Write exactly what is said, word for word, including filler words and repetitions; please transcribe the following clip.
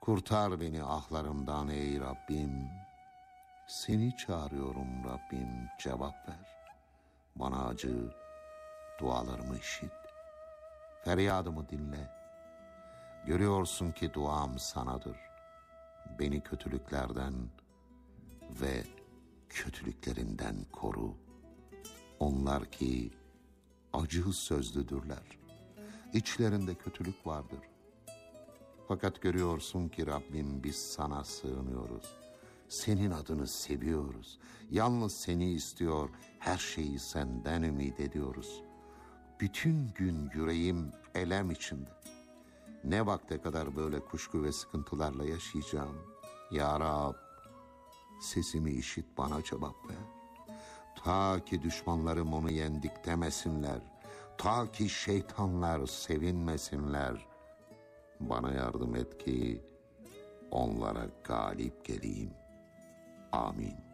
Kurtar beni ahlarımdan ey Rabbim. Seni çağırıyorum Rabbim, cevap ver. Bana acı, dualarımı işit. Feryadımı dinle. Görüyorsun ki duam sanadır. Beni kötülüklerden ve kötülüklerinden koru. Onlar ki acı sözlüdürler. İçlerinde kötülük vardır. Fakat görüyorsun ki Rabbim, biz sana sığınıyoruz. Senin adını seviyoruz. Yalnız seni istiyor, her şeyi senden ümit ediyoruz. Bütün gün yüreğim elem içinde. Ne vakte kadar böyle kuşku ve sıkıntılarla yaşayacağım? Ya Rab, sesimi işit, bana cevap ver. Ta ki düşmanlarım onu yendik demesinler. Ta ki şeytanlar sevinmesinler. Bana yardım et ki onlara galip geleyim. Amin.